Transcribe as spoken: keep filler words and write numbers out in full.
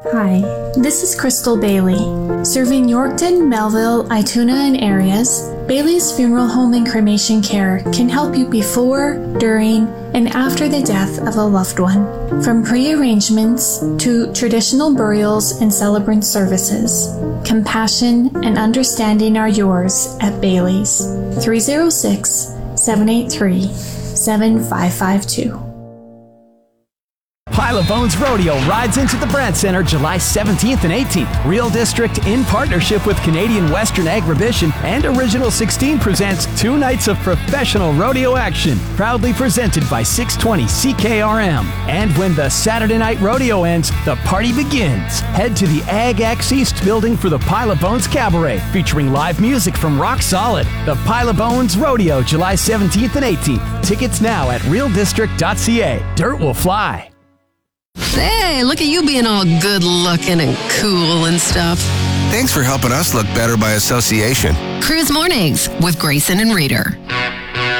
Hi, this is Crystal Bailey. Serving Yorkton, Melville, Ituna, and areas, Bailey's Funeral Home and Cremation Care can help you before, during, and after the death of a loved one. From pre-arrangements to traditional burials and celebrant services, compassion and understanding are yours at Bailey's. three oh six, seven eight three, seven five five two. Pile of Bones Rodeo rides into the Brandt Center July seventeenth and eighteenth. Real District, in partnership with Canadian Western Agribition and Original sixteen, presents two nights of professional rodeo action, proudly presented by six twenty C K R M. And when the Saturday night rodeo ends, the party begins. Head to the Ag X East building for the Pile of Bones Cabaret, featuring live music from Rock Solid. The Pile of Bones Rodeo, July seventeenth and eighteenth. Tickets now at real district dot c a. Dirt will fly. Hey, look at you being all good looking and cool and stuff. Thanks for helping us look better by association. Cruise Mornings with Grayson and Reader.